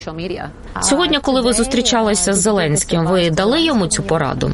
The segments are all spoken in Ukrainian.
Сьогодні, коли ви зустрічалися з Зеленським, ви дали йому цю пораду?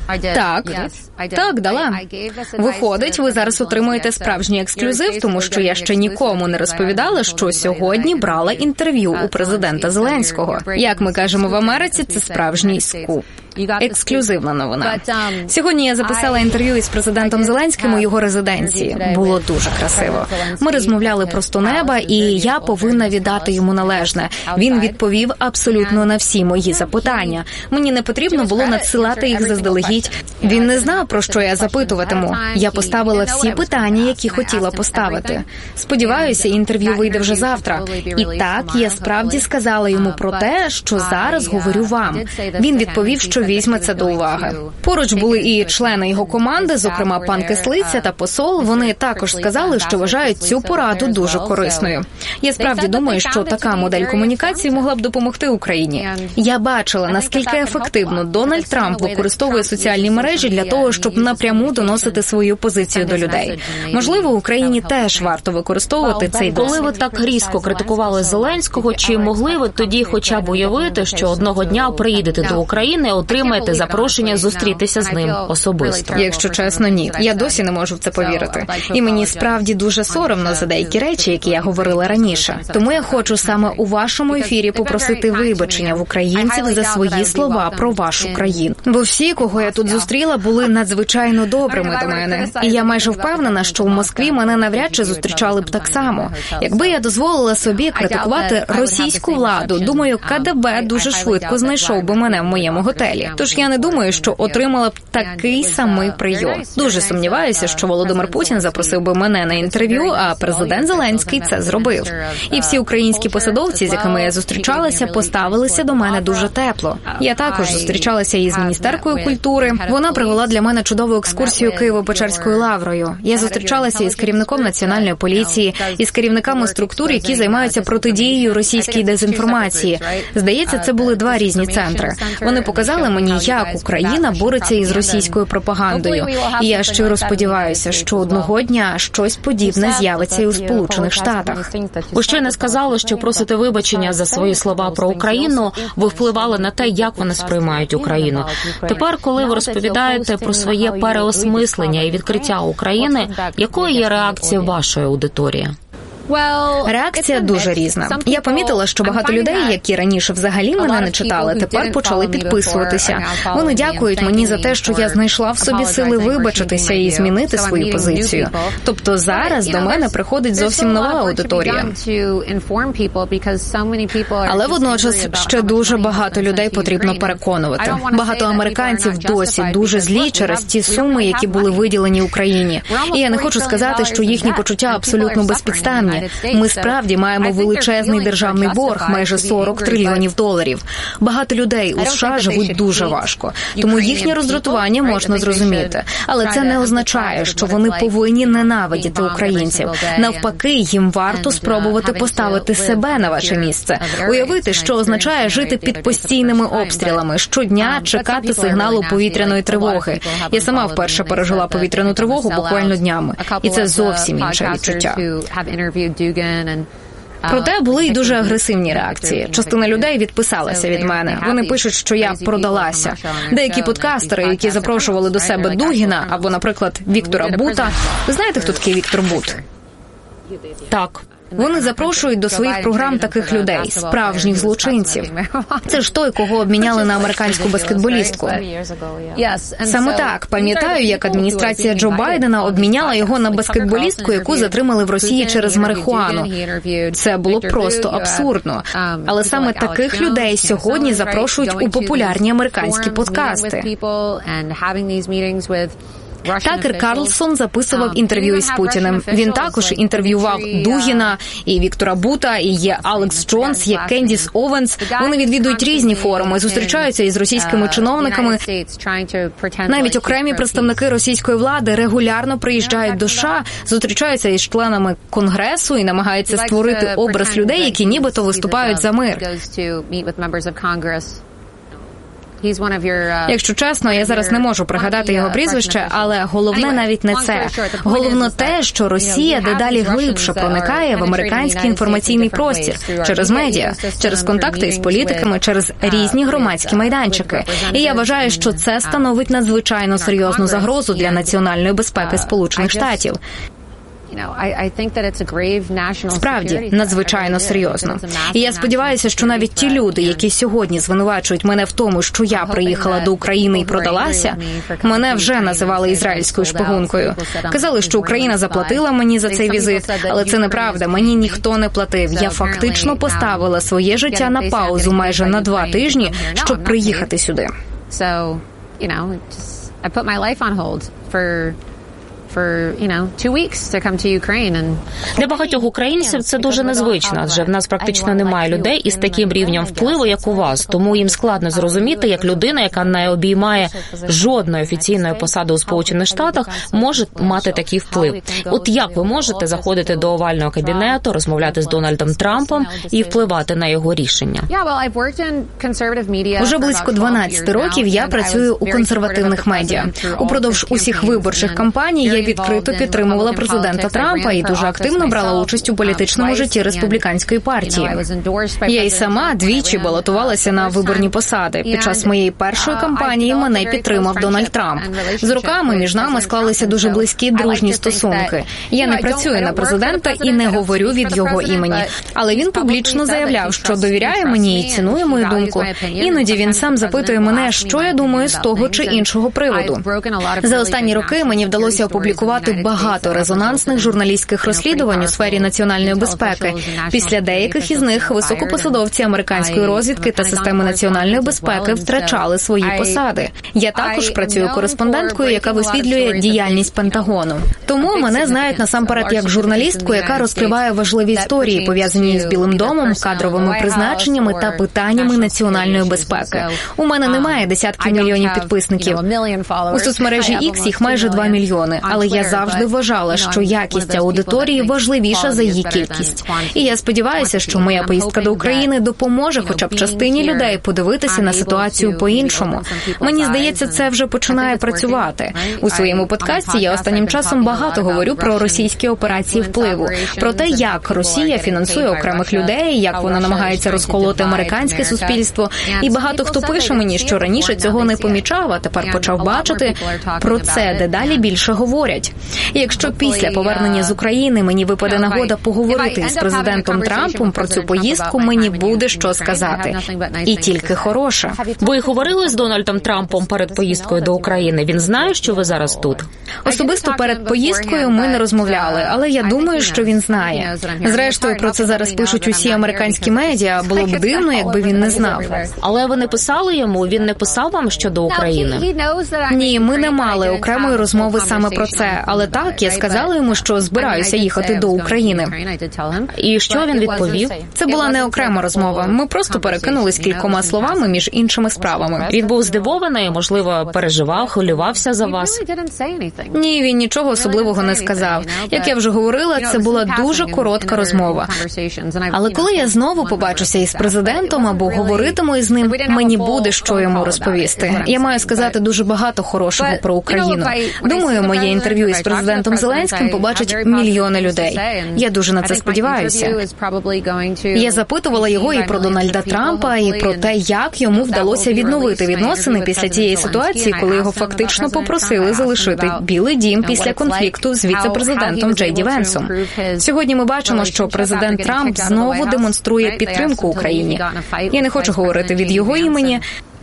Так, дала. Виходить, ви зараз отримуєте справжній ексклюзив, тому що я ще нікому не розповідала, що сьогодні брала інтерв'ю у президента Зеленського. Як ми кажемо в Америці, це справжній скуп. Ексклюзивна новина. Сьогодні я записала інтерв'ю із президентом Зеленським у його резиденції. Було дуже красиво. Ми розмовляли просто неба, і я повинна віддати йому належне. Він відповів абсолютно на всі мої запитання. Мені не потрібно було надсилати їх заздалегідь. Він не знав, про що я запитуватиму. Я поставила всі питання, які хотіла поставити. Сподіваюся, інтерв'ю вийде вже завтра. І так, я справді сказала йому про те, що зараз говорю вам. Він відповів, що візьме це до уваги. Поруч були і члени його команди, зокрема пан Кислиця та посол. Вони також сказали, що вважають цю пораду дуже корисною. Я справді думаю, що така модель комунікації могла б допомогти Україні. Я бачила, наскільки ефективно Дональд Трамп використовує соціальні мережі для того, щоб напряму доносити свою позицію до людей. Можливо, Україні теж варто використовувати цей досвід. Коли ви так різко критикували Зеленського, чи могли ви тоді хоча б уявити, що одного дня приїдете до України, отримаєте запрошення зустрітися з ним особисто? Якщо чесно, ні. Я досі не можу в це повірити. І мені справді дуже соромно за деякі речі, які я говорила раніше. Тому я хочу саме у вашому ефірі попросити вибачення в українців за свої слова про вашу країну. Бо всі, кого я тут зустріла, були надзвичайно добрими до мене. І я майже впевнена, що в Москві мене навряд чи зустрічали б так само. Якби я дозволила собі критикувати російську владу, думаю, КДБ дуже швидко знайшов би мене в моєму готелі. Тож я не думаю, що отримала б такий самий прийом. Дуже сумніваюся, що Володимир Путін запросив би мене на інтерв'ю, а президент Зеленський це зробив. І всі українські посадовці, з якими я зустрічалася, поставилися до мене дуже тепло. Я також зустрічалася із міністеркою культури. Вона провела для мене чудову екскурсію Києво-Печерською лаврою. Я зустрічалася із керівником Національної поліції, із керівниками структур, які займаються протидією російській дезінформації. Здається, це були два різні центри. Вони показали мені, як Україна бореться із російською пропагандою. І я щиро сподіваюся, що одного дня щось подібне з'явиться і у Сполучених Штатах. Ви ще не сказали, що просите вибачення за свої слова про Україну. Ви впливали на те, як вони сприймають Україну. Тепер, коли ви розповідаєте про своє переосмислення і відкриття України, якою є реакція вашої аудиторії? Реакція дуже різна. Я помітила, що багато людей, які раніше взагалі мене не читали, тепер почали підписуватися. Вони дякують мені за те, що я знайшла в собі сили вибачитися і змінити свою позицію. Тобто зараз до мене приходить зовсім нова аудиторія. Але водночас ще дуже багато людей потрібно переконувати. Багато американців досі дуже злі через ті суми, які були виділені Україні. І я не хочу сказати, що їхні почуття абсолютно безпідставні. Ми справді маємо величезний державний борг, майже $40 трильйонів. Багато людей у США живуть дуже важко, тому їхнє роздратування можна зрозуміти. Але це не означає, що вони повинні ненавидіти українців. Навпаки, їм варто спробувати поставити себе на ваше місце. Уявити, що означає жити під постійними обстрілами, щодня чекати сигналу повітряної тривоги. Я сама вперше пережила повітряну тривогу буквально днями. І це зовсім інше відчуття. Проте були й дуже агресивні реакції. Частина людей відписалася від мене. Вони пишуть, що я продалася. Деякі подкастери, які запрошували до себе Дугіна або, наприклад, Віктора Бута. Ви знаєте, хто такий Віктор Бут? Так. Вони запрошують до своїх програм таких людей, справжніх злочинців. Це ж той, кого обміняли на американську баскетболістку. Саме так. Пам'ятаю, як адміністрація Джо Байдена обміняла його на баскетболістку, яку затримали в Росії через марихуану. Це було просто абсурдно. Але саме таких людей сьогодні запрошують у популярні американські подкасти. Такер Карлсон записував інтерв'ю із Путіним. Він також інтерв'ював Дугіна, і Віктора Бута, і є Алекс Джонс, є Кендіс Овенс. Вони відвідують різні форуми, зустрічаються із російськими чиновниками. Навіть окремі представники російської влади регулярно приїжджають до США, зустрічаються із членами Конгресу і намагаються створити образ людей, які нібито виступають за мир. Якщо чесно, я зараз не можу пригадати його прізвище, але головне навіть не це. Головне те, що Росія дедалі глибше проникає в американський інформаційний простір через медіа, через контакти із політиками, через різні громадські майданчики. І я вважаю, що це становить надзвичайно серйозну загрозу для національної безпеки Сполучених Штатів. Справді, надзвичайно серйозно. І я сподіваюся, що навіть ті люди, які сьогодні звинувачують мене в тому, що я приїхала до України і продалася, мене вже називали ізраїльською шпигункою. Казали, що Україна заплатила мені за цей візит, але це неправда, мені ніхто не платив. Я фактично поставила своє життя на паузу майже на 2 тижні, щоб приїхати сюди. Для багатьох українців це дуже незвично, адже в нас практично немає людей із таким рівнем впливу, як у вас. Тому їм складно зрозуміти, як людина, яка не обіймає жодної офіційної посади у Сполучених Штатах, може мати такий вплив. От як ви можете заходити до овального кабінету, розмовляти з Дональдом Трампом і впливати на його рішення? Уже близько 12 років я працюю у консервативних медіа. Упродовж усіх виборчих кампаній я відкрито підтримувала президента Трампа і дуже активно брала участь у політичному житті республіканської партії. Я й сама двічі балотувалася на виборні посади. Під час моєї першої кампанії мене підтримав Дональд Трамп. З роками між нами склалися дуже близькі дружні стосунки. Я не працюю на президента і не говорю від його імені. Але він публічно заявляв, що довіряє мені і цінує мою думку. Іноді він сам запитує мене, що я думаю з того чи іншого приводу. За останні роки мені вдалося опублікувати багато резонансних журналістських розслідувань у сфері національної безпеки. Після деяких із них високопосадовці американської розвідки та системи національної безпеки втрачали свої посади. Я також працюю кореспонденткою, яка висвітлює діяльність Пентагону. Тому мене знають насамперед як журналістку, яка розкриває важливі історії, пов'язані з Білим домом, кадровими призначеннями та питаннями національної безпеки. У мене немає десятків мільйонів підписників. У соцмережі X їх майже 2 мільйони. Але я завжди вважала, що якість аудиторії важливіша за її кількість. І я сподіваюся, що моя поїздка до України допоможе хоча б частині людей подивитися на ситуацію по-іншому. Мені здається, це вже починає працювати. У своєму подкасті я останнім часом багато говорю про російські операції впливу, про те, як Росія фінансує окремих людей, як вона намагається розколоти американське суспільство. І багато хто пише мені, що раніше цього не помічав, а тепер почав бачити. Про це дедалі більше говорять. І якщо після повернення з України мені випаде нагода поговорити з президентом Трампом про цю поїздку, мені буде що сказати. І тільки хороше. Ви говорили з Дональдом Трампом перед поїздкою до України? Він знає, що ви зараз тут? Особисто перед поїздкою ми не розмовляли, але я думаю, що він знає. Зрештою, про це зараз пишуть усі американські медіа. Було б дивно, якби він не знав. Але ви не писали йому? Він не писав вам щодо України? Ні, ми не мали окремої розмови саме про це. Але так, я сказала йому, що збираюся їхати до України. І що він відповів? Це була не окрема розмова. Ми просто перекинулись кількома словами між іншими справами. Він був здивований, можливо, переживав, хвилювався за вас? Ні, він нічого особливого не сказав. Як я вже говорила, це була дуже коротка розмова. Але коли я знову побачуся із президентом або говоритиму із ним, мені буде що йому розповісти. Я маю сказати дуже багато хорошого про Україну. Думаю, моє інтерв'ю із президентом Зеленським побачать мільйони людей. Я дуже на це сподіваюся. Я запитувала його і про Дональда Трампа, і про те, як йому вдалося відновити відносини після тієї ситуації, коли його фактично попросили залишити Білий дім після конфлікту з віце-президентом Джей Ді Венсом. Сьогодні ми бачимо, що президент Трамп знову демонструє підтримку Україні. Я не хочу говорити від його імені,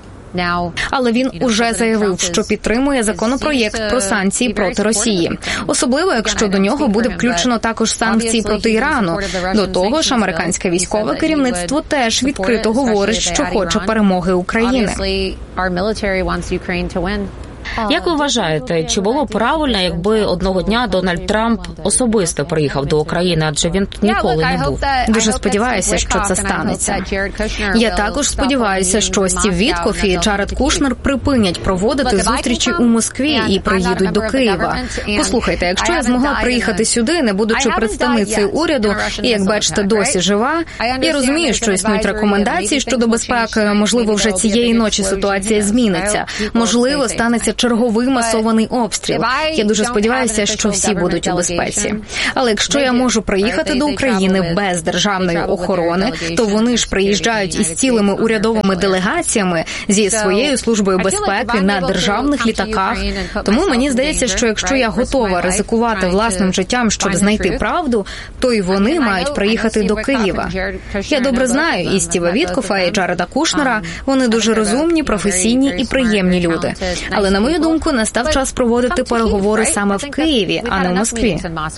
але він уже заявив, що підтримує законопроєкт про санкції проти Росії. Особливо, якщо до нього буде включено також санкції проти Ірану. До того ж, американське військове керівництво теж відкрито говорить, що хоче перемоги України. Як ви вважаєте, чи було правильно, якби одного дня Дональд Трамп особисто приїхав до України, адже він тут ніколи не був? Дуже сподіваюся, що це станеться. Я також сподіваюся, що Стів Віткоф і Джаред Кушнер припинять проводити зустрічі у Москві і приїдуть до Києва. Послухайте, якщо я змогла приїхати сюди, не будучи представницею уряду, і, як бачите, досі жива, я розумію, що існують рекомендації щодо безпеки, можливо, вже цієї ночі ситуація зміниться, можливо, станеться черговий масований обстріл. Я дуже сподіваюся, що всі будуть у безпеці. Але якщо я можу приїхати до України без державної охорони, то вони ж приїжджають із цілими урядовими делегаціями зі своєю службою безпеки на державних літаках. Тому мені здається, що якщо я готова ризикувати власним життям, щоб знайти правду, то й вони мають приїхати до Києва. Я добре знаю і Стіва Віткофа, і Джареда Кушнера. Вони дуже розумні, професійні і приємні люди. Але, на мою думку, настав час проводити переговори саме в Києві, а не в Москві.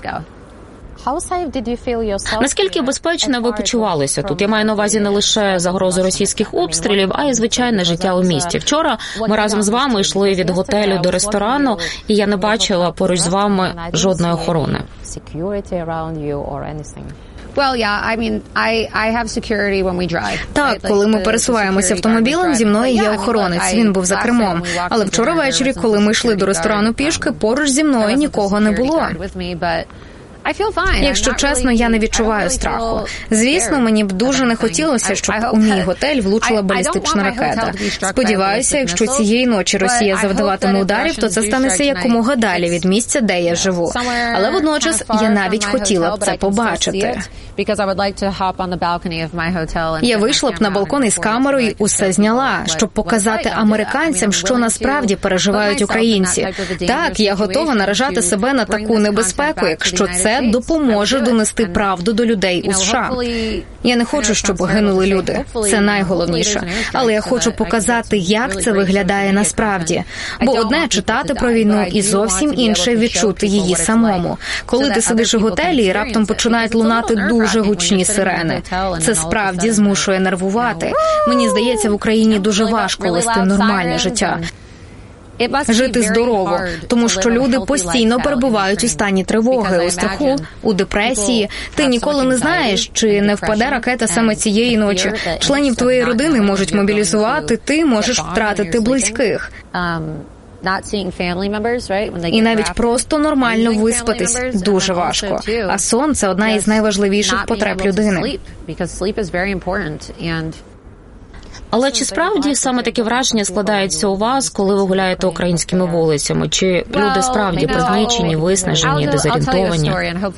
Наскільки безпечно ви почувалися тут? Я маю на увазі не лише загрозу російських обстрілів, а й звичайне життя у місті. Вчора ми разом з вами йшли від готелю до ресторану, і я не бачила поруч з вами жодної охорони. Так, коли ми пересуваємося автомобілем, зі мною є охоронець, він був за кермом. Але вчора ввечері, коли ми йшли до ресторану пішки, поруч зі мною нікого не було. Якщо чесно, я не відчуваю страху. Звісно, мені б дуже не хотілося, щоб у мій готель влучила балістична ракета. Сподіваюся, якщо цієї ночі Росія завдаватиме ударів, то це станеться якомога далі від місця, де я живу. Але водночас я навіть хотіла б це побачити. Я вийшла б на балкон із камерою і усе зняла, щоб показати американцям, що насправді переживають українці. Так, я готова наражати себе на таку небезпеку, якщо це допоможе донести правду до людей у США. Я не хочу, щоб гинули люди. Це найголовніше. Але я хочу показати, як це виглядає насправді. Бо одне – читати про війну, і зовсім інше – відчути її самому. Коли ти сидиш у готелі і раптом починають лунати дуже гучні сирени. Це справді змушує нервувати. Мені здається, в Україні дуже важко вести нормальне життя. Жити здорово, тому що люди постійно перебувають у стані тривоги, у страху, у депресії. Ти ніколи не знаєш, чи не впаде ракета саме цієї ночі. Членів твоєї родини можуть мобілізувати, ти можеш втратити близьких. І навіть просто нормально виспатись дуже важко. А сон – це одна із найважливіших потреб людини. Але чи справді саме таке враження складається у вас, коли ви гуляєте українськими вулицями? Чи люди справді пригнічені, виснажені, дезорієнтовані?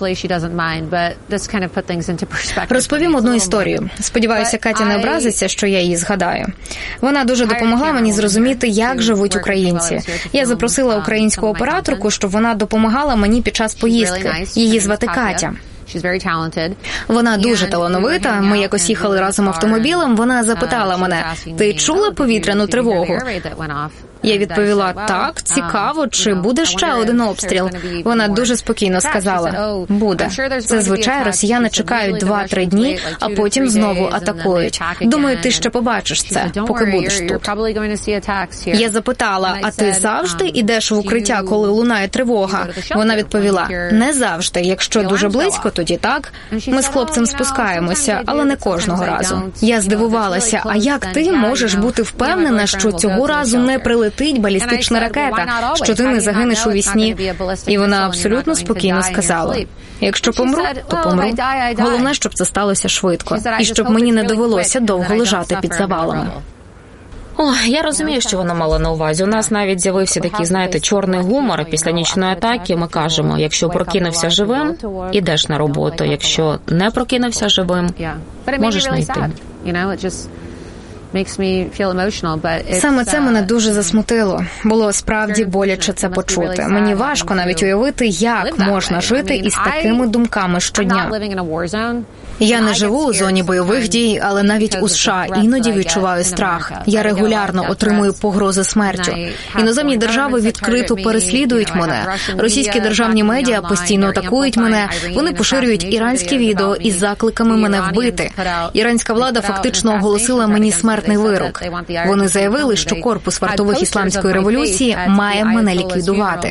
Розповім одну історію. Сподіваюся, Катя не образиться, що я її згадаю. Вона дуже допомогла мені зрозуміти, як живуть українці. Я запросила українську операторку, щоб вона допомагала мені під час поїздки. Її звати Катя. Вона дуже талановита. Ми якось їхали разом автомобілем. Вона запитала мене: "Ти чула повітряну тривогу?" Я відповіла: "Так, цікаво, чи буде ще один обстріл?" Вона дуже спокійно сказала: "Буде. Зазвичай росіяни чекають 2-3 дні, а потім знову атакують. Думаю, ти ще побачиш це, поки будеш тут." Я запитала: "А ти завжди йдеш в укриття, коли лунає тривога?" Вона відповіла: "Не завжди. Якщо дуже близько, тоді так. Ми з хлопцем спускаємося, але не кожного разу." Я здивувалася: "А як ти можеш бути впевнена, що цього разу не прилетить балістична ракета, що ти не загинеш у вісні?" І вона абсолютно спокійно сказала: "Якщо помру, то помру. Головне, щоб це сталося швидко, і щоб мені не довелося довго лежати під завалами." Я розумію, що вона мала на увазі. У нас навіть з'явився такий, знаєте, чорний гумор. Після нічної атаки ми кажемо: якщо прокинувся живим, ідеш на роботу. Якщо не прокинувся живим, можеш не йти. Саме це мене дуже засмутило. Було справді боляче це почути. Мені важко навіть уявити, як можна жити із такими думками щодня. Я не живу у зоні бойових дій, але навіть у США іноді відчуваю страх. Я регулярно отримую погрози смертю. Іноземні держави відкрито переслідують мене. Російські державні медіа постійно атакують мене. Вони поширюють іранські відео із закликами мене вбити. Іранська влада фактично оголосила мені смерть смертний вирок. Вони заявили, що корпус вартових ісламської революції має мене ліквідувати.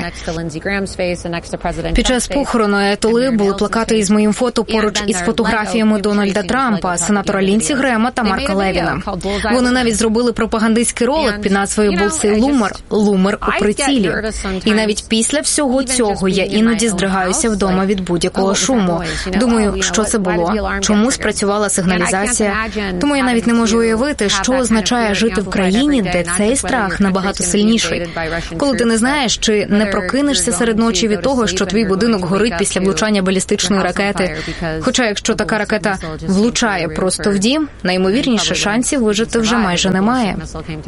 Під час похорону аятоли були плакати із моїм фото поруч із фотографіями Дональда Трампа, сенатора Лінсі Грема та Марка Левіна. Вони навіть зробили пропагандистський ролик під назвою «Bullseye Loomer» – «Лумер у прицілі». І навіть після всього цього я іноді здригаюся вдома від будь-якого шуму. Думаю, що це було, чому спрацювала сигналізація. Тому я навіть не можу уявити, що означає жити в країні, де цей страх набагато сильніший. Коли ти не знаєш, чи не прокинешся серед ночі від того, що твій будинок горить після влучання балістичної ракети. Хоча якщо така ракета влучає просто в дім, найімовірніше шансів вижити вже майже немає.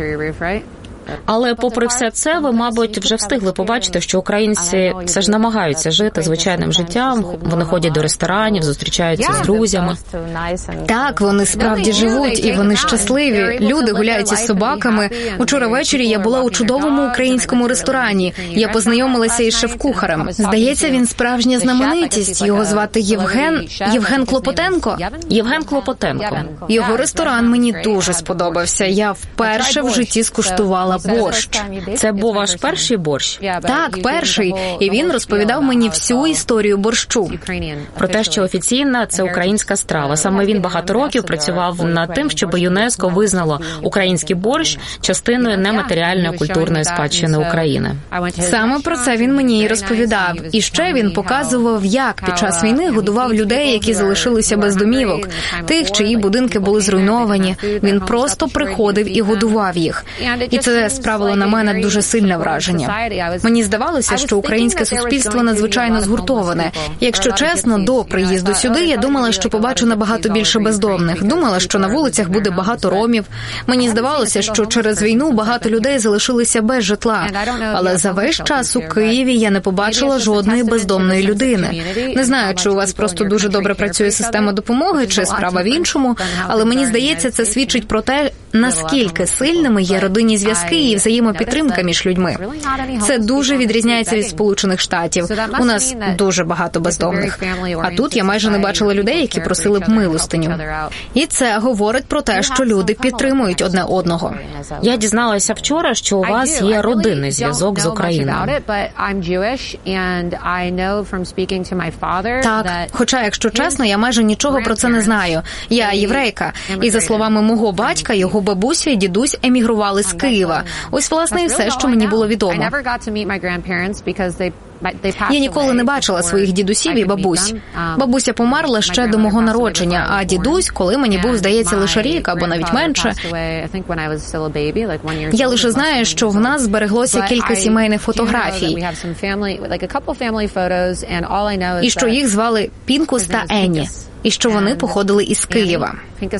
Але попри все це, ви, мабуть, вже встигли побачити, що українці все ж намагаються жити звичайним життям. Вони ходять до ресторанів, зустрічаються з друзями. Так, вони справді живуть, і вони щасливі. Люди гуляють із собаками. Учора ввечері я була у чудовому українському ресторані. Я познайомилася із шеф-кухарем. Здається, він справжня знаменитість. Його звати Євген Клопотенко. Євген Клопотенко. Його ресторан мені дуже сподобався. Я вперше в житті скуштувала борщ. Це був ваш перший борщ? Так, перший. І він розповідав мені всю історію борщу. Про те, що офіційна це українська страва. Саме він багато років працював над тим, щоб ЮНЕСКО визнало український борщ частиною нематеріальної культурної спадщини України. Саме про це він мені і розповідав. І ще він показував, як під час війни годував людей, які залишилися без домівок, тих, чиї будинки були зруйновані. Він просто приходив і годував їх. І це справило на мене дуже сильне враження. Мені здавалося, що українське суспільство надзвичайно згуртоване. Якщо чесно, до приїзду сюди я думала, що побачу набагато більше бездомних. Думала, що на вулицях буде багато ромів. Мені здавалося, що через війну багато людей залишилися без житла. Але за весь час у Києві я не побачила жодної бездомної людини. Не знаю, чи у вас просто дуже добре працює система допомоги, чи справа в іншому, але мені здається, це свідчить про те, наскільки сильними є родинні зв'язки і взаємопідтримка між людьми. Це дуже відрізняється від Сполучених Штатів. У нас дуже багато бездомних. А тут я майже не бачила людей, які просили б милостиню. І це говорить про те, що люди підтримують одне одного. Я дізналася вчора, що у вас є родинний зв'язок з Україною. Так, хоча, якщо чесно, я майже нічого про це не знаю. Я єврейка, і за словами мого батька, його бабуся і дідусь емігрували з Києва. Ось, власне, і все, що мені було відомо. Я ніколи не бачила своїх дідусів і бабусь. Бабуся померла ще до мого народження, а дідусь, коли мені був, здається, лише рік або навіть менше. Я лише знаю, що в нас збереглося кілька сімейних фотографій. І що їх звали Пінкус та Енні. І що вони походили із Києва.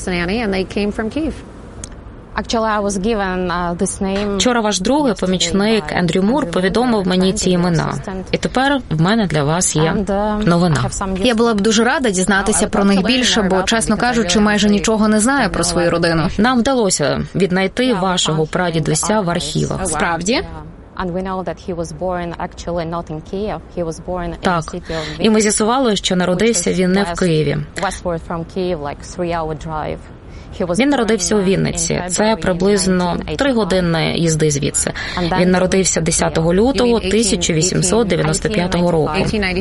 Вчора ваш другий помічник Ендрю Мур повідомив мені ці імена. І тепер в мене для вас є новина. Я була б дуже рада дізнатися про них більше, бо, чесно кажучи, майже нічого не знаю про свою родину. Нам вдалося віднайти вашого прадідуся в архівах. Справді? Так. І ми з'ясували, що народився він не в Києві. Він народився у Вінниці. Це приблизно 3 години їзди звідси. Він народився 10 лютого 1895 року.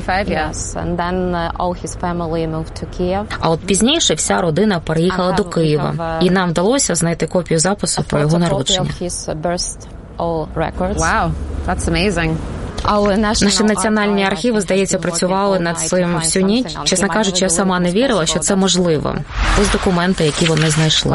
А от пізніше вся родина переїхала до Києва. І нам вдалося знайти копію запису про його народження. Wow, that's amazing. Наші національні архіви, здається, працювали над цим всю ніч. Чесно кажучи, я сама не вірила, що це можливо. Ось документи, які вони знайшли.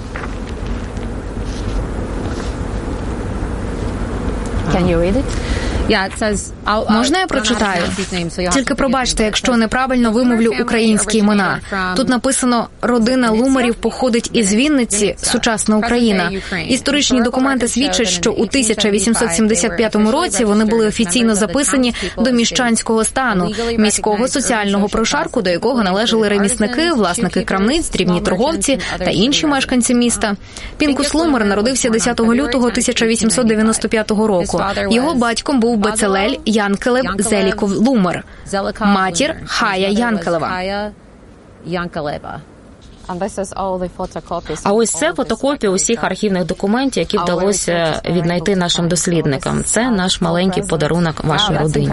Can you read it? Можна я прочитаю? Тільки пробачте, якщо неправильно вимовлю українські імена. Тут написано «Родина Лумерів походить із Вінниці, сучасна Україна». Історичні документи свідчать, що у 1875 році вони були офіційно записані до міщанського стану, міського соціального прошарку, до якого належали ремісники, власники крамниць, дрібні торговці та інші мешканці міста. Пінкус Лумер народився 10 лютого 1895 року. Його батьком був Бецелель Янкелев Зеліков Лумер, матір Хая Янкелева. А ось це фотокопії усіх архівних документів, які вдалося віднайти нашим дослідникам. Це наш маленький подарунок вашій родині.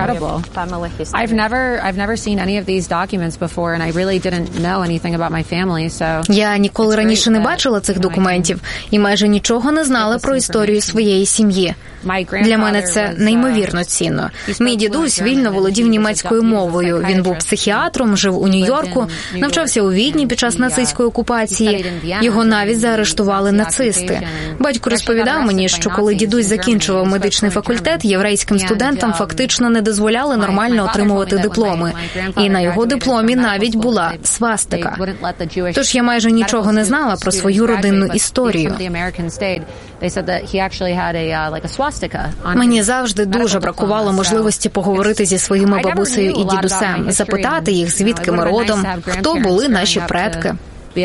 Я ніколи раніше не бачила цих документів і майже нічого не знала про історію своєї сім'ї. Для мене це неймовірно цінно. Мій дідусь вільно володів німецькою мовою. Він був психіатром, жив у Нью-Йорку, навчався у Відні під час нацистської окупації. Його навіть заарештували нацисти. Батько розповідав мені, що коли дідусь закінчував медичний факультет, єврейським студентам фактично не дозволяли нормально отримувати дипломи. І на його дипломі навіть була свастика. Тож я майже нічого не знала про свою родинну історію. Мені завжди дуже бракувало можливості поговорити зі своїми бабусею і дідусем, запитати їх, звідки ми родом, хто були наші предки.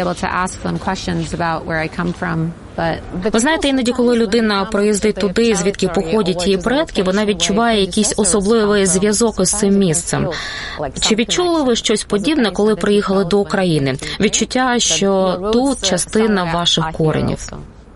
Ви знаєте, іноді, коли людина приїздить туди, звідки походять її предки, вона відчуває якийсь особливий зв'язок із цим місцем. Чи відчули ви щось подібне, коли приїхали до України? Відчуття, що тут частина ваших коренів?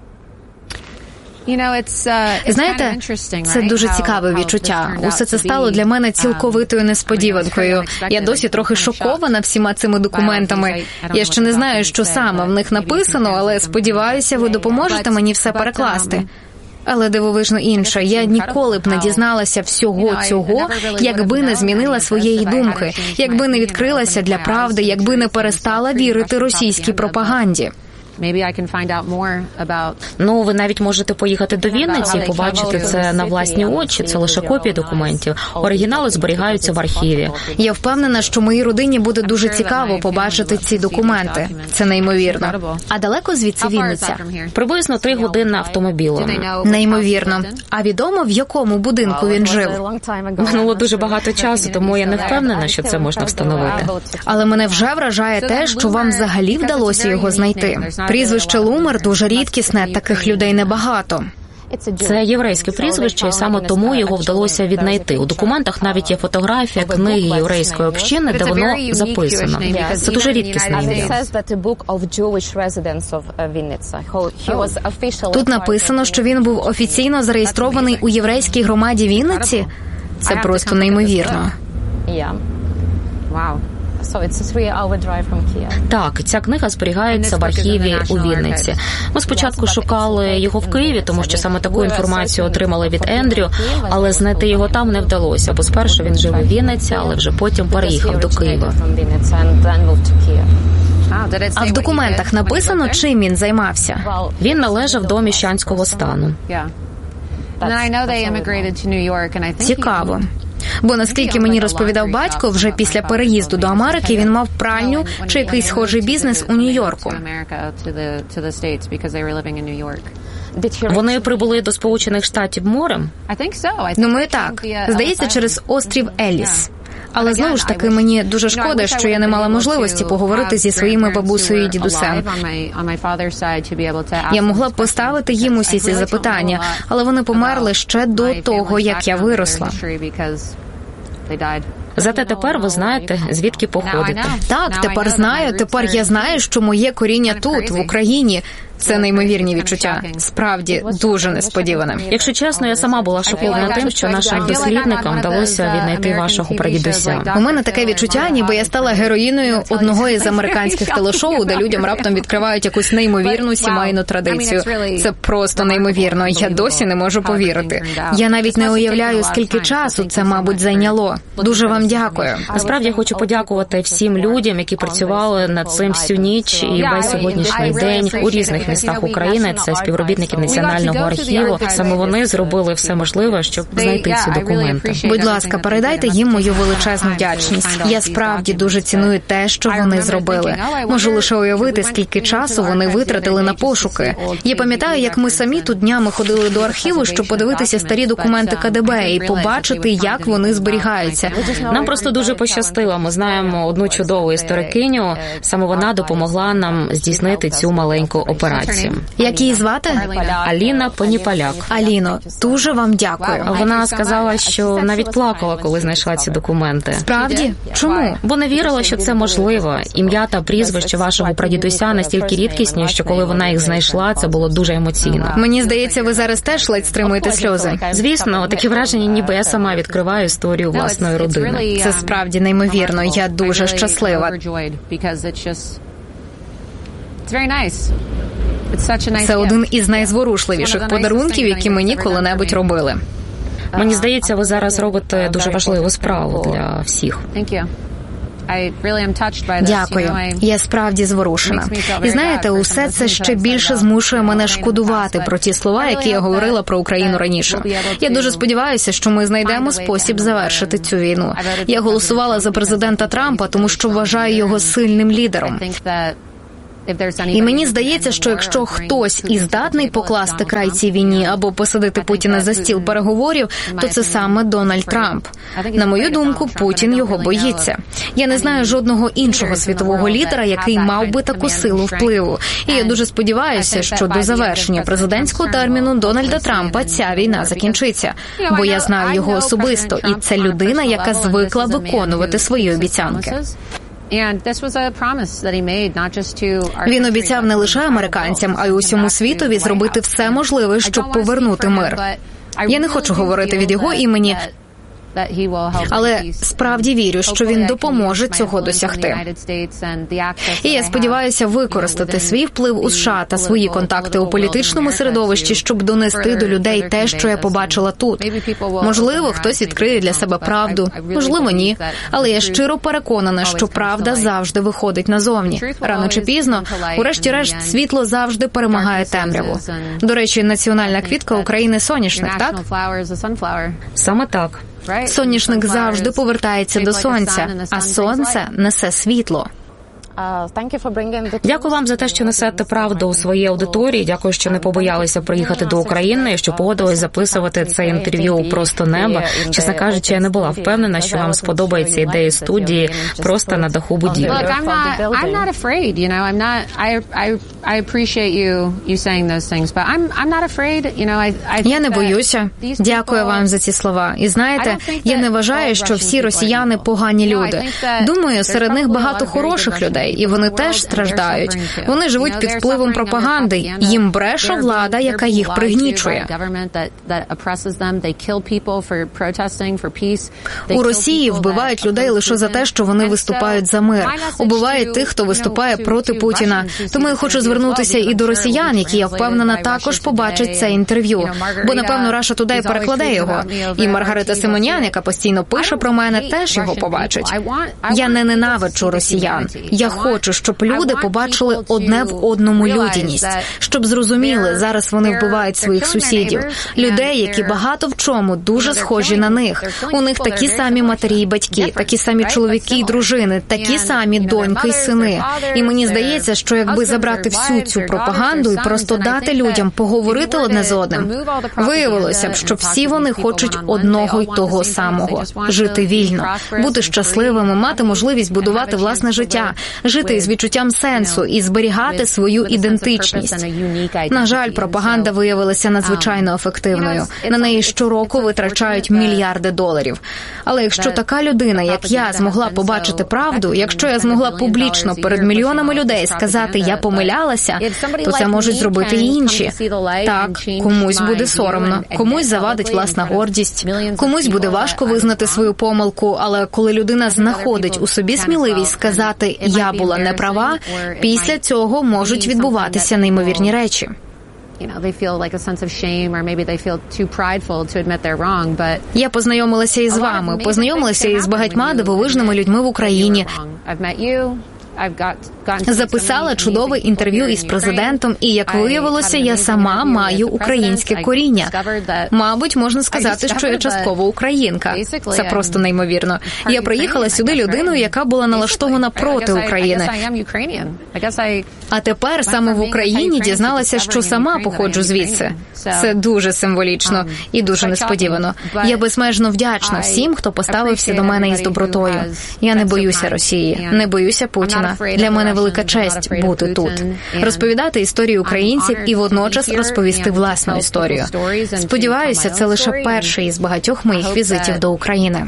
Знаєте, це дуже цікаве відчуття. Усе це стало для мене цілковитою несподіванкою. Я досі трохи шокована всіма цими документами. Я ще не знаю, що саме в них написано, але сподіваюся, ви допоможете мені все перекласти. Але дивовижно інше. Я ніколи б не дізналася всього цього, якби не змінила своєї думки, якби не відкрилася для правди, якби не перестала вірити російській пропаганді. Ну, ви навіть можете поїхати до Вінниці і побачити це на власні очі. Це лише копії документів. Оригінали зберігаються в архіві. Я впевнена, що моїй родині буде дуже цікаво побачити ці документи. Це неймовірно. А далеко звідси Вінниця? Приблизно 3 години автомобілем. Неймовірно. А відомо, в якому будинку він жив? Минуло дуже багато часу, тому я не впевнена, що це можна встановити. Але мене вже вражає те, що вам взагалі вдалося його знайти. Прізвище Лумер дуже рідкісне, таких людей небагато. Це єврейське прізвище, і саме тому його вдалося віднайти. У документах навіть є фотографія книги єврейської общини, де воно записано. Це дуже рідкісне ім'я. Тут написано, що він був офіційно зареєстрований у єврейській громаді Вінниці? Це просто неймовірно. Так, ця книга зберігається в архіві у Вінниці. Ми спочатку шукали його в Києві, тому що саме таку інформацію отримали від Ендрю, але знайти його там не вдалося, бо спершу він жив у Вінниці, але вже потім переїхав до Києва. А в документах написано, чим він займався? Він належав до міщанського стану. Цікаво. Бо, наскільки мені розповідав батько, вже після переїзду до Америки він мав пральню чи якийсь схожий бізнес у Нью-Йорку. Вони прибули до Сполучених Штатів морем? Думаю, так. Здається, через острів Еліс. Але, знову ж таки, мені дуже шкода, що я не мала можливості поговорити зі своїми бабусею і дідусем. Я могла б поставити їм усі ці запитання, але вони померли ще до того, як я виросла. Зате тепер ви знаєте, звідки походите. Так, тепер знаю. Тепер я знаю, що моє коріння тут, в Україні. Це неймовірні відчуття. Справді, дуже несподіване. Якщо чесно, я сама була шокована тим, що нашим дослідникам вдалося віднайти вашого прадідуся. У мене таке відчуття, ніби я стала героїною одного із американських телешоу, де людям раптом відкривають якусь неймовірну сімейну традицію. Це просто неймовірно. Я досі не можу повірити. Я навіть не уявляю, скільки часу це, мабуть, зайняло. Дуже вам дякую. Насправді, я хочу подякувати всім людям, які працювали над цим всю ніч і весь сьогоднішній день у різних містах України. Це співробітники Національного архіву. Саме вони зробили все можливе, щоб знайти ці документи. Будь ласка, передайте їм мою величезну вдячність. Я справді дуже ціную те, що вони зробили. Можу лише уявити, скільки часу вони витратили на пошуки. Я пам'ятаю, як ми самі тут днями ходили до архіву, щоб подивитися старі документи КДБ і побачити, як вони зберігаються. Нам просто дуже пощастило. Ми знаємо одну чудову історикиню. Саме вона допомогла нам здійснити цю маленьку операцію. праці. Як її звати? Аліна Поніполяк. Аліно, дуже вам дякую. Вона сказала, що навіть плакала, коли знайшла ці документи. Справді? Чому? Бо не вірила, що це можливо. Ім'я та прізвище вашого прадідуся настільки рідкісні, що коли вона їх знайшла, це було дуже емоційно. Мені здається, ви зараз теж ледь стримуєте сльози. Звісно, такі враження, ніби я сама відкриваю історію власної родини. Це справді неймовірно. Я дуже щаслива. Це один із найзворушливіших подарунків, які мені коли-небудь робили. Мені здається, ви зараз робите дуже важливу справу для всіх. Дякую. Я справді зворушена. І знаєте, усе це ще більше змушує мене шкодувати про ті слова, які я говорила про Україну раніше. Я дуже сподіваюся, що ми знайдемо спосіб завершити цю війну. Я голосувала за президента Трампа, тому що вважаю його сильним лідером. І мені здається, що якщо хтось і здатний покласти край цій війні або посадити Путіна за стіл переговорів, то це саме Дональд Трамп. На мою думку, Путін його боїться. Я не знаю жодного іншого світового лідера, який мав би таку силу впливу. І я дуже сподіваюся, що до завершення президентського терміну Дональда Трампа ця війна закінчиться. Бо я знаю його особисто, і це людина, яка звикла виконувати свої обіцянки. Він обіцяв не лише американцям, а й усьому світові зробити все можливе, щоб повернути мир. Я не хочу говорити від його імені, але справді вірю, що він допоможе цього досягти. І я сподіваюся використати свій вплив у США та свої контакти у політичному середовищі, щоб донести до людей те, що я побачила тут. Можливо, хтось відкриє для себе правду, можливо, ні. Але я щиро переконана, що правда завжди виходить назовні. Рано чи пізно, урешті-решт, світло завжди перемагає темряву. До речі, національна квітка України – соняшник, так? Саме так. Соняшник завжди повертається до сонця, а сонце несе світло. Дякую вам за те, що несете правду у своїй аудиторії. Дякую, що не побоялися приїхати до України і що погодились записувати це інтерв'ю у «Просто неба». Чесно кажучи, я не була впевнена, що вам сподобається ідея студії просто на даху будівлі. Я не боюся. Дякую вам за ці слова. І знаєте, я не вважаю, що всі росіяни погані люди. Думаю, серед них багато хороших людей. І вони теж страждають. Вони живуть під впливом пропаганди. Їм бреше влада, яка їх пригнічує. У Росії вбивають людей лише за те, що вони виступають за мир. Убивають тих, хто виступає проти Путіна. Тому я хочу звернутися і до росіян, які, я впевнена, також побачать це інтерв'ю. Бо, напевно, Russia Today перекладе його. І Маргарита Симонян, яка постійно пише про мене, теж його побачить. Я не ненавиджу росіян. Я хочу, щоб люди побачили одне в одному людяність, щоб зрозуміли, зараз вони вбивають своїх сусідів, людей, які багато в чому дуже схожі на них. У них такі самі матері і батьки, такі самі чоловіки і дружини, такі самі доньки і сини. І мені здається, що якби забрати всю цю пропаганду і просто дати людям поговорити одне з одним, виявилося б, що всі вони хочуть одного й того самого – жити вільно, бути щасливими, мати можливість будувати власне життя, жити із відчуттям сенсу і зберігати свою ідентичність. На жаль, пропаганда виявилася надзвичайно ефективною. На неї щороку витрачають мільярди доларів. Але якщо така людина, як я, змогла побачити правду, якщо я змогла публічно перед мільйонами людей сказати «я помилялася», то це можуть зробити і інші. Так, комусь буде соромно, комусь завадить власна гордість, комусь буде важко визнати свою помилку, але коли людина знаходить у собі сміливість сказати «я була неправа», після цього можуть відбуватися неймовірні речі. Я познайомилася із вами, познайомилася із багатьма дивовижними людьми в Україні. Записала чудове інтерв'ю із президентом, і, як виявилося, я сама маю українське коріння. Мабуть, можна сказати, що я частково українка. Це просто неймовірно. Я приїхала сюди людиною, яка була налаштована проти України. А тепер саме в Україні дізналася, що сама походжу звідси. Це дуже символічно і дуже несподівано. Я безмежно вдячна всім, хто поставився до мене із добротою. Я не боюся Росії, не боюся Путіна. Україна. Для мене велика честь бути тут. Розповідати історію українців і водночас розповісти власну історію. Сподіваюся, це лише перший із багатьох моїх візитів до України.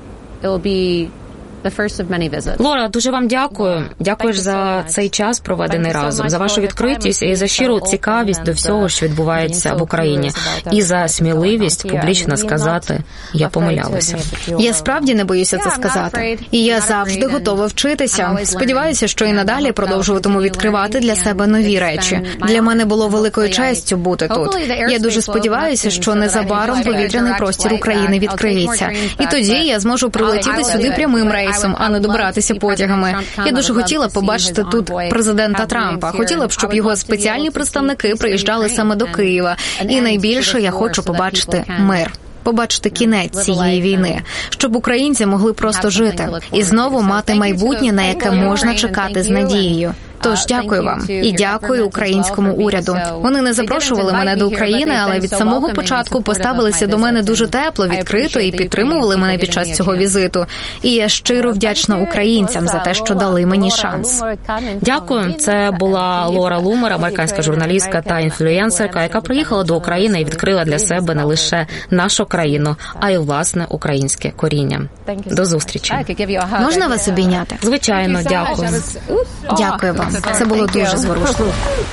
Лора, дуже вам дякую. Дякую за цей час, проведений разом, за вашу відкритість і за щиру цікавість до всього, що відбувається в Україні. І за сміливість публічно сказати «я помилялася». Я справді не боюся це сказати. І я завжди готова вчитися. Сподіваюся, що і надалі продовжуватиму відкривати для себе нові речі. Для мене було великою честю бути тут. Я дуже сподіваюся, що незабаром повітряний простір України відкриється. І тоді я зможу прилетіти сюди прямим рейсом, а не добиратися потягами. Я дуже хотіла побачити тут президента Трампа. Хотіла б, щоб його спеціальні представники приїжджали саме до Києва. І найбільше я хочу побачити мир. Побачити кінець цієї війни, щоб українці могли просто жити і знову мати майбутнє, на яке можна чекати з надією. Тож дякую вам і дякую українському уряду. Вони не запрошували мене до України, але від самого початку поставилися до мене дуже тепло, відкрито і підтримували мене під час цього візиту. І я щиро вдячна українцям за те, що дали мені шанс. Дякую. Це була Лора Лумер, американська журналістка та інфлюенсерка, яка приїхала до України і відкрила для себе не лише нашу країну, а й власне українське коріння. До зустрічі. Можна вас обійняти? Звичайно, дякую. Дякую вам. Це було дуже зворушливо.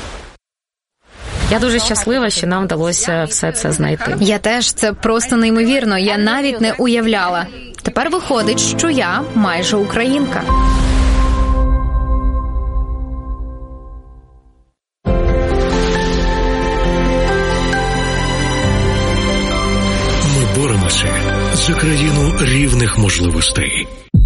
Я дуже щаслива, що нам вдалося все це знайти. Я теж. Це просто неймовірно. Я навіть не уявляла. Тепер виходить, що я майже українка. Ми боремося за країну рівних можливостей.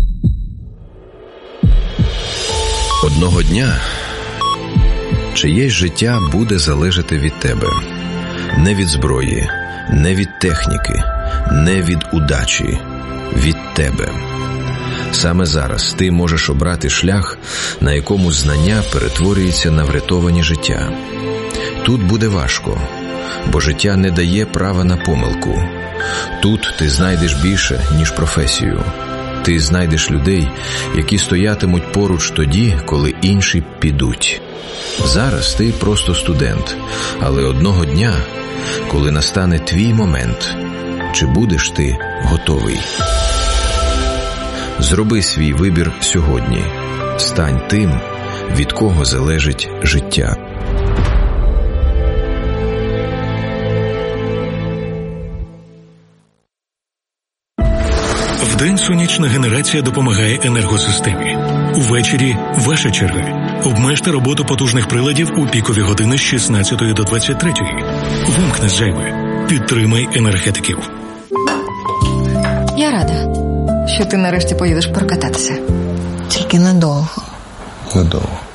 Одного дня чиєсь життя буде залежати від тебе. Не від зброї, не від техніки, не від удачі, від тебе. Саме зараз ти можеш обрати шлях, на якому знання перетворюється на врятовані життя. Тут буде важко, бо життя не дає права на помилку. Тут ти знайдеш більше, ніж професію. Ти знайдеш людей, які стоятимуть поруч тоді, коли інші підуть. Зараз ти просто студент, але одного дня, коли настане твій момент, чи будеш ти готовий? Зроби свій вибір сьогодні. Стань тим, від кого залежить життя. Вдень сонячна генерація допомагає енергосистемі. Увечері – ваша черга. Обмежте роботу потужних приладів у пікові години з 16 до 23. Вимкни зайве. Підтримай енергетиків. Я рада, що ти нарешті поїдеш прокататися. Тільки недовго. Недовго.